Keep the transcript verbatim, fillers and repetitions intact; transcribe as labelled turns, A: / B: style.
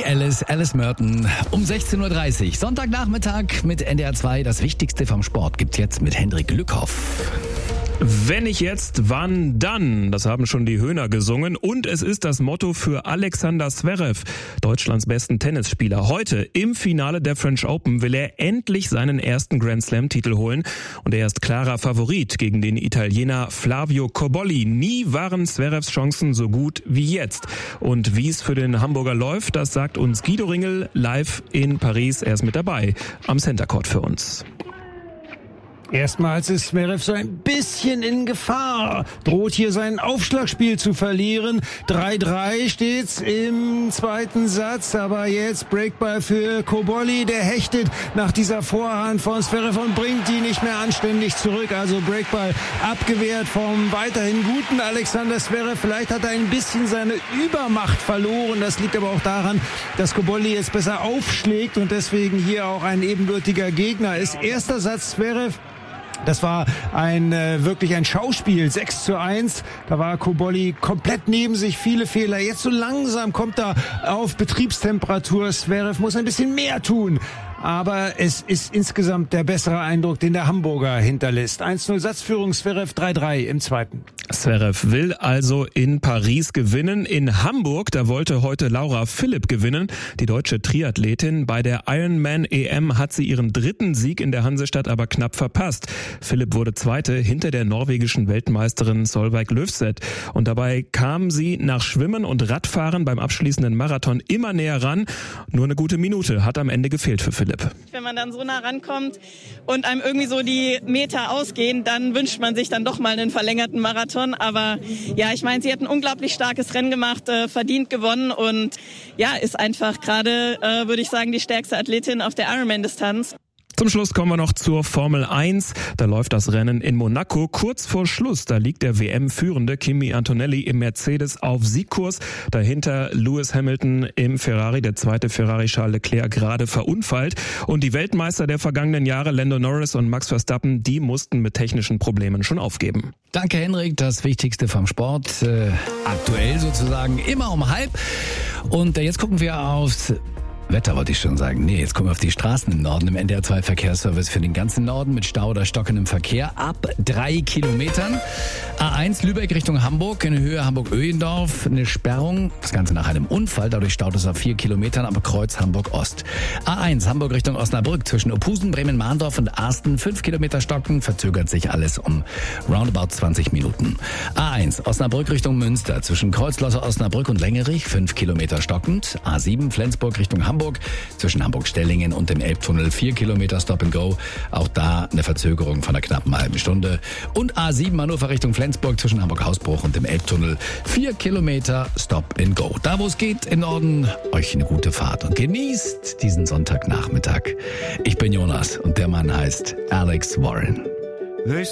A: Alice, Alice Merton um sechzehn Uhr dreißig. Sonntagnachmittag mit N D R zwei. Das Wichtigste vom Sport gibt's jetzt mit Hendrik Lückhoff.
B: Wenn nicht jetzt, wann dann? Das haben schon die Höhner gesungen. Und es ist das Motto für Alexander Zverev, Deutschlands besten Tennisspieler. Heute im Finale der French Open will er endlich seinen ersten Grand Slam-Titel holen. Und er ist klarer Favorit gegen den Italiener Flavio Cobolli. Nie waren Zverevs Chancen so gut wie jetzt. Und wie es für den Hamburger läuft, das sagt uns Guido Ringel live in Paris. Er ist mit dabei am Center Court für uns.
C: Erstmals ist Zverev so ein bisschen in Gefahr. Droht hier sein Aufschlagspiel zu verlieren. drei drei steht's im zweiten Satz. Aber jetzt Breakball für Cobolli. Der hechtet nach dieser Vorhand von Zverev und bringt die nicht mehr anständig zurück. Also Breakball abgewehrt vom weiterhin guten Alexander Zverev. Vielleicht hat er ein bisschen seine Übermacht verloren. Das liegt aber auch daran, dass Cobolli jetzt besser aufschlägt und deswegen hier auch ein ebenbürtiger Gegner ist. Erster Satz Zverev. Das war ein äh, wirklich ein Schauspiel, sechs zu eins. Da war Cobolli komplett neben sich, viele Fehler. Jetzt so langsam kommt er auf Betriebstemperatur. Zverev muss ein bisschen mehr tun. Aber es ist insgesamt der bessere Eindruck, den der Hamburger hinterlässt. eins null Satzführung, Zverev drei drei im zweiten.
B: Zverev will also in Paris gewinnen. In Hamburg, da wollte heute Laura Philipp gewinnen, die deutsche Triathletin. Bei der Ironman E M hat sie ihren dritten Sieg in der Hansestadt aber knapp verpasst. Philipp wurde Zweite hinter der norwegischen Weltmeisterin Solveig Løvseth. Und dabei kam sie nach Schwimmen und Radfahren beim abschließenden Marathon immer näher ran. Nur eine gute Minute hat am Ende gefehlt für Philipp.
D: Wenn man dann so nah rankommt und einem irgendwie so die Meter ausgehen, dann wünscht man sich dann doch mal einen verlängerten Marathon. Aber ja, ich meine, sie hat ein unglaublich starkes Rennen gemacht, äh, verdient gewonnen und ja, ist einfach gerade, äh, würde ich sagen, die stärkste Athletin auf der Ironman-Distanz.
B: Zum Schluss kommen wir noch zur Formel eins. Da läuft das Rennen in Monaco. Kurz vor Schluss, da liegt der W M-Führende Kimi Antonelli im Mercedes auf Siegkurs. Dahinter Lewis Hamilton im Ferrari, der zweite Ferrari Charles Leclerc, gerade verunfallt. Und die Weltmeister der vergangenen Jahre, Lando Norris und Max Verstappen, die mussten mit technischen Problemen schon aufgeben.
A: Danke, Henrik. Das Wichtigste vom Sport, äh, aktuell sozusagen immer um halb. Und äh, jetzt gucken wir aufs Wetter, wollte ich schon sagen. Nee, jetzt kommen wir auf die Straßen im Norden, im N D R zwei Verkehrsservice für den ganzen Norden mit Stau oder stockendem Verkehr ab drei Kilometern. A eins Lübeck Richtung Hamburg, in Höhe Hamburg-Öhendorf, eine Sperrung. Das Ganze nach einem Unfall, dadurch staut es auf vier Kilometern, aber Kreuz Hamburg-Ost. A eins Hamburg Richtung Osnabrück, zwischen Ophusen, Bremen-Mahndorf und Arsten, fünf Kilometer stocken, verzögert sich alles um roundabout zwanzig Minuten. A eins Osnabrück Richtung Münster, zwischen Kreuzlosser Osnabrück und Längerich, fünf Kilometer stockend. A sieben Flensburg Richtung Hamburg, zwischen Hamburg-Stellingen und dem Elbtunnel vier Kilometer Stop and Go. Auch da eine Verzögerung von einer knappen halben Stunde. Und A sieben Hannover Richtung Flensburg zwischen Hamburg-Hausbruch und dem Elbtunnel vier Kilometer Stop and Go. Da wo es geht im Norden, euch eine gute Fahrt und genießt diesen Sonntagnachmittag. Ich bin Jonas und der Mann heißt Alex Warren.